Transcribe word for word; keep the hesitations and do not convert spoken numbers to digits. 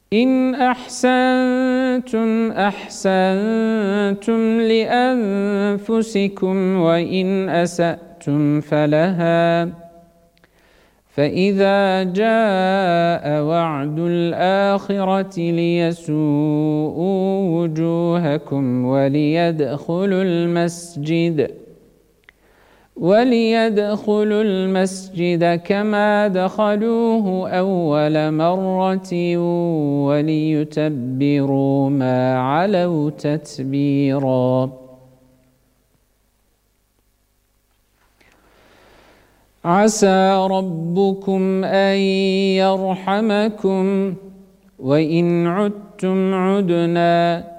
إن أحسنتم أحسنتم لأنفسكم وإن أسأتم فلها فإذا جاء وعد الآخرة ليسوءوا وجوهكم وليدخلوا المسجد وليدخلوا المسجد كما دخلوه أول مرة وليتبروا ما علوا تتبيرا. عسى ربكم أن يرحمكم وإن عدتم عدنا